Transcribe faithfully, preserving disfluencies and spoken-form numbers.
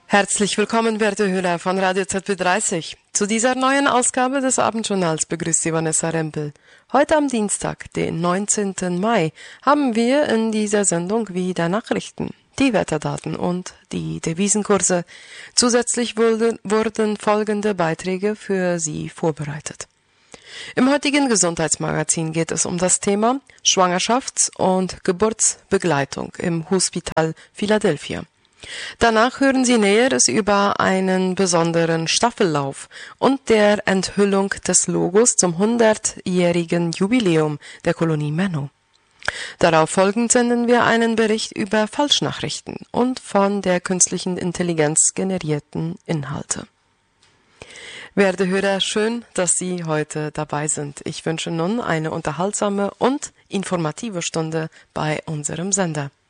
Herzlich willkommen, werte Hörer von Radio Z B dreißig. Zu dieser neuen Ausgabe des Abendjournals begrüßt Sie Vanessa Rempel. Heute am Dienstag, den neunzehnten Mai, haben wir in dieser Sendung wieder Nachrichten, die Wetterdaten und die Devisenkurse. Zusätzlich wurden, wurden folgende Beiträge für Sie vorbereitet. Im heutigen Gesundheitsmagazin geht es um das Thema Schwangerschafts- und Geburtsbegleitung im Hospital Philadelphia. Danach hören Sie Näheres über einen besonderen Staffellauf und der Enthüllung des Logos zum hundertjährigen Jubiläum der Kolonie Menno. Darauf folgend senden wir einen Bericht über Falschnachrichten und von der künstlichen Intelligenz generierten Inhalte. Werte Hörer, schön, dass Sie heute dabei sind. Ich wünsche nun eine unterhaltsame und informative Stunde bei unserem Sender.